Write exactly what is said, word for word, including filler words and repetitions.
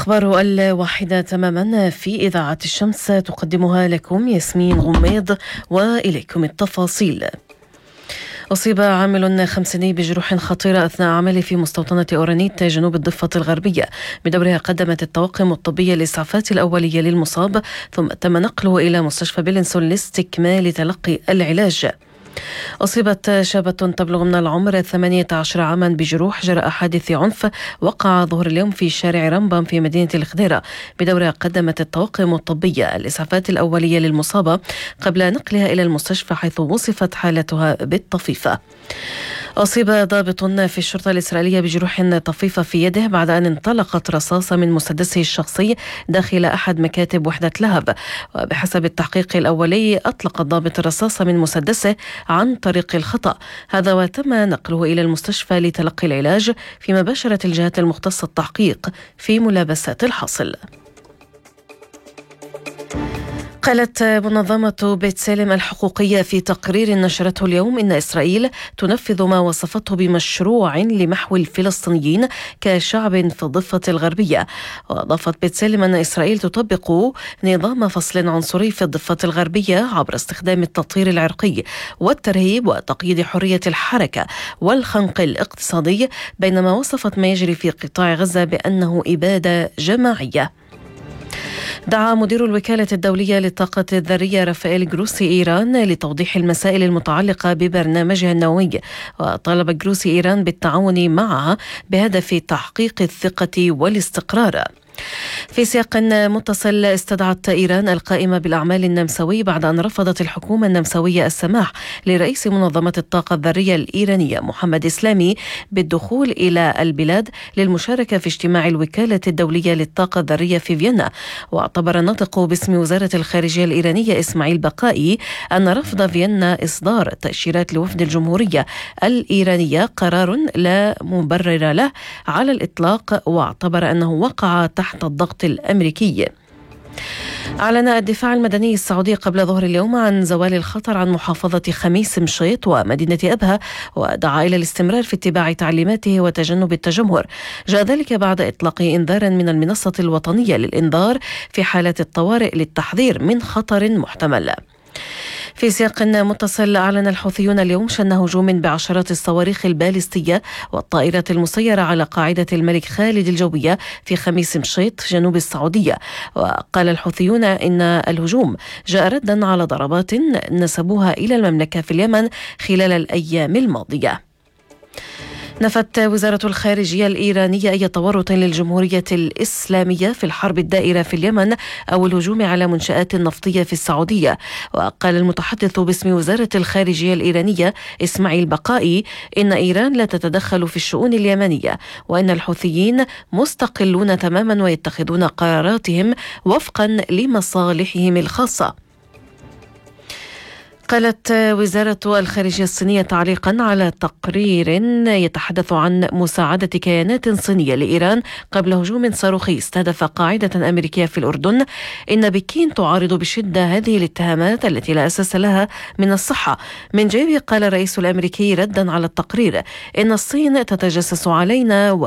الأخبار الواحدة تماما في إذاعة الشمس تقدمها لكم ياسمين غميض، وإليكم التفاصيل. أصيب عامل خمسيني بجروح خطيرة أثناء عمله في مستوطنة أورانيت جنوب الضفة الغربية. بدورها قدمت الطواقم الطبية الإسعافات الأولية للمصاب، ثم تم نقله إلى مستشفى بيلينسون لاستكمال تلقي العلاج. أصيبت شابة تبلغ من العمر ثمانية عشر عاما بجروح جراء حادث عنف وقع ظهر اليوم في شارع رمبام في مدينة الخديرة. بدورها قدمت الطواقم الطبية الإسعافات الأولية للمصابة قبل نقلها إلى المستشفى، حيث وصفت حالتها بالطفيفة. أصيب ضابط في الشرطة الإسرائيلية بجروح طفيفة في يده بعد أن انطلقت رصاصة من مسدسه الشخصي داخل أحد مكاتب وحدة لهب. وبحسب التحقيق الأولي أطلق الضابط الرصاصة من مسدسه عن طريق الخطأ، هذا وتم نقله إلى المستشفى لتلقي العلاج، فيما باشرت الجهات المختصة التحقيق في ملابسات الحاصل. قالت منظمة بيت سالم الحقوقية في تقرير نشرته اليوم إن إسرائيل تنفذ ما وصفته بمشروع لمحو الفلسطينيين كشعب في الضفة الغربية. وأضافت بيت سالم أن إسرائيل تطبق نظام فصل عنصري في الضفة الغربية عبر استخدام التطهير العرقي والترهيب وتقييد حرية الحركة والخنق الاقتصادي، بينما وصفت ما يجري في قطاع غزة بأنه إبادة جماعية. دعا مدير الوكالة الدولية للطاقة الذرية رافائيل جروسي إيران لتوضيح المسائل المتعلقة ببرنامجها النووي، وطالب جروسي إيران بالتعاون معها بهدف تحقيق الثقة والاستقرار. في سياق متصل، استدعت إيران القائمة بالأعمال النمساوي بعد أن رفضت الحكومة النمساوية السماح لرئيس منظمة الطاقة الذرية الإيرانية محمد إسلامي بالدخول إلى البلاد للمشاركة في اجتماع الوكالة الدولية للطاقة الذرية في فيينا. واعتبر الناطق باسم وزارة الخارجية الإيرانية إسماعيل بقائي أن رفض فيينا إصدار تأشيرات لوفد الجمهورية الإيرانية قرار لا مبرر له على الإطلاق، واعتبر أنه وقع تحت الضغط الأمريكي. أعلن الدفاع المدني السعودي قبل ظهر اليوم عن زوال الخطر عن محافظة خميس مشيط ومدينة أبها، ودعا إلى الاستمرار في اتباع تعليماته وتجنب التجمهر. جاء ذلك بعد إطلاق إنذار من المنصة الوطنية للإنذار في حالة الطوارئ للتحذير من خطر محتمل. في سياق متصل، أعلن الحوثيون اليوم شن هجوم بعشرات الصواريخ البالستية والطائرات المسيرة على قاعدة الملك خالد الجوية في خميس مشيط جنوب السعودية. وقال الحوثيون إن الهجوم جاء ردا على ضربات نسبوها إلى المملكة في اليمن خلال الأيام الماضية. نفت وزارة الخارجية الإيرانية أي تورط للجمهورية الإسلامية في الحرب الدائرة في اليمن أو الهجوم على منشآت نفطية في السعودية. وقال المتحدث باسم وزارة الخارجية الإيرانية إسماعيل بقائي إن إيران لا تتدخل في الشؤون اليمنية، وإن الحوثيين مستقلون تماما ويتخذون قراراتهم وفقا لمصالحهم الخاصة. قالت وزارة الخارجية الصينية تعليقا على تقرير يتحدث عن مساعدة كيانات صينية لإيران قبل هجوم صاروخي استهدف قاعدة أمريكية في الأردن، إن بكين تعارض بشدة هذه الاتهامات التي لا أساس لها من الصحة. من جانبه قال الرئيس الأمريكي ردا على التقرير إن الصين تتجسس علينا